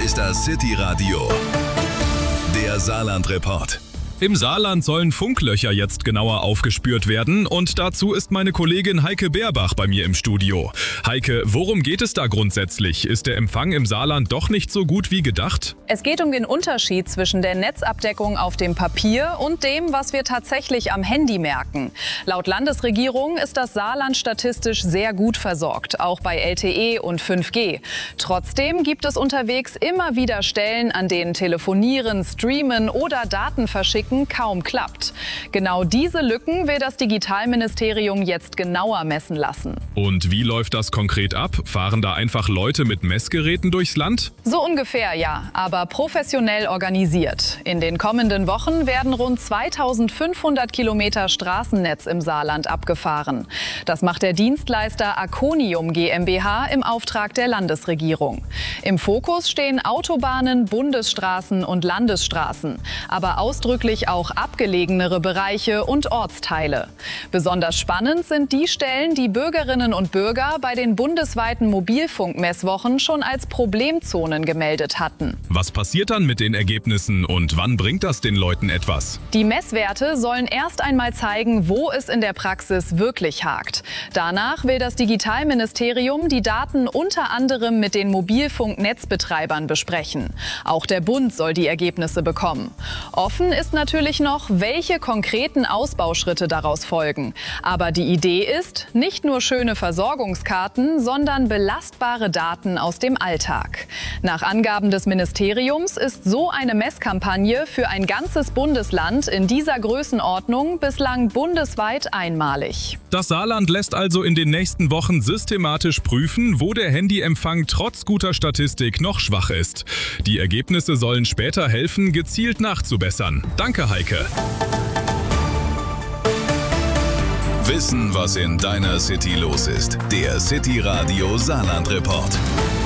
ist das City Radio, der Saarland-Report. Im Saarland sollen Funklöcher jetzt genauer aufgespürt werden und dazu ist meine Kollegin Heike Beerbach bei mir im Studio. Heike, worum geht es da grundsätzlich? Ist der Empfang im Saarland doch nicht so gut wie gedacht? Es geht um den Unterschied zwischen der Netzabdeckung auf dem Papier und dem, was wir tatsächlich am Handy merken. Laut Landesregierung ist das Saarland statistisch sehr gut versorgt, auch bei LTE und 5G. Trotzdem gibt es unterwegs immer wieder Stellen, an denen Telefonieren, Streamen oder Daten verschicken kaum klappt. Genau diese Lücken will das Digitalministerium jetzt genauer messen lassen. Und wie läuft das konkret ab? Fahren da einfach Leute mit Messgeräten durchs Land? So ungefähr, ja, aber professionell organisiert. In den kommenden Wochen werden rund 2500 Kilometer Straßennetz im Saarland abgefahren. Das macht der Dienstleister Aconium GmbH im Auftrag der Landesregierung. Im Fokus stehen Autobahnen, Bundesstraßen und Landesstraßen, aber ausdrücklich auch abgelegenere Bereiche und Ortsteile. Besonders spannend sind die Stellen, die Bürgerinnen und Bürger bei den bundesweiten Mobilfunkmesswochen schon als Problemzonen gemeldet hatten. Was passiert dann mit den Ergebnissen und wann bringt das den Leuten etwas? Die Messwerte sollen erst einmal zeigen, wo es in der Praxis wirklich hakt. Danach will das Digitalministerium die Daten unter anderem mit den Mobilfunknetzbetreibern besprechen. Auch der Bund soll die Ergebnisse bekommen. Offen ist natürlich noch, welche konkreten Ausbauschritte daraus folgen. Aber die Idee ist, nicht nur schöne Versorgungskarten, sondern belastbare Daten aus dem Alltag. Nach Angaben des Ministeriums ist so eine Messkampagne für ein ganzes Bundesland in dieser Größenordnung bislang bundesweit einmalig. Das Saarland lässt also in den nächsten Wochen systematisch prüfen, wo der Handyempfang trotz guter Statistik noch schwach ist. Die Ergebnisse sollen später helfen, gezielt nachzubessern. Danke, Heike. Wissen, was in deiner City los ist. Der City Radio Saarland-Report.